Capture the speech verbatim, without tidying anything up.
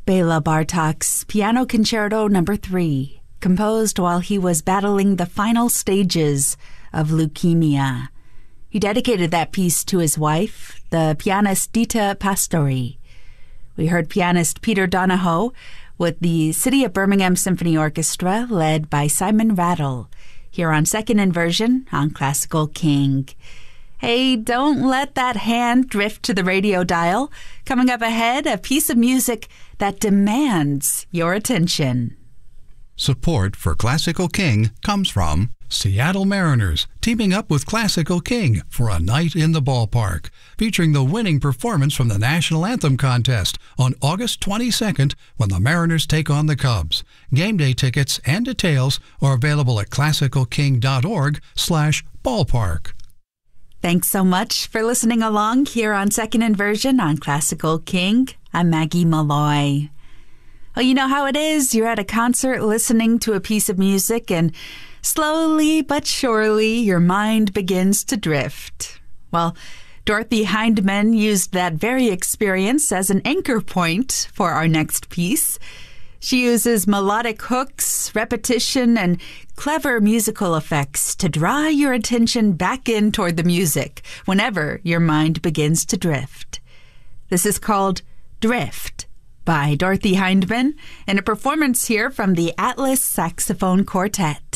Bela Bartok's Piano Concerto Number three, composed while he was battling the final stages of leukemia. He dedicated that piece to his wife, the pianist Dita Pastori. We heard pianist Peter Donahoe with the City of Birmingham Symphony Orchestra, led by Simon Rattle, here on Second Inversion on Classical King. Hey, don't let that hand drift to the radio dial. Coming up ahead, a piece of music that demands your attention. Support for Classical King comes from Seattle Mariners, teaming up with Classical King for a night in the ballpark, featuring the winning performance from the National Anthem contest on August twenty-second when the Mariners take on the Cubs. Game day tickets and details are available at classicalking.org slash ballpark. Thanks so much for listening along here on Second Inversion on Classical King. I'm Maggie Malloy. Well, you know how it is. You're at a concert listening to a piece of music, and slowly but surely your mind begins to drift. Well, Dorothy Hindman used that very experience as an anchor point for our next piece. She uses melodic hooks, repetition, and clever musical effects to draw your attention back in toward the music whenever your mind begins to drift. This is called Drift by Dorothy Hindman, and a performance here from the Atlas Saxophone Quartet.